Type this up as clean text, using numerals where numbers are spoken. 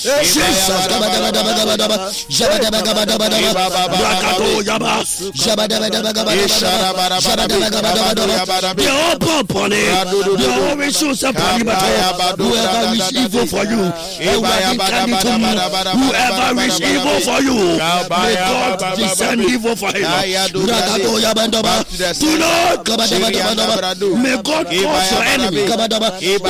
Jesus, whoever is evil for you, whoever is evil for you, may God descend evil for him. Tonight, may God cause your enemy